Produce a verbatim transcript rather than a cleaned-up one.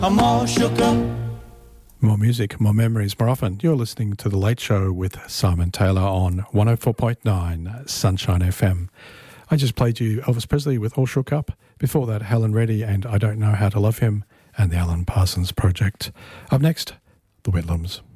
I'm all shook up. More music, more memories, more often. You're listening to The Late Show with Simon Taylor on one oh four point nine Sunshine F M. I just played you Elvis Presley with All Shook Up. Before that, Helen Reddy and I Don't Know How to Love Him and the Alan Parsons Project. Up next, The Whitlams.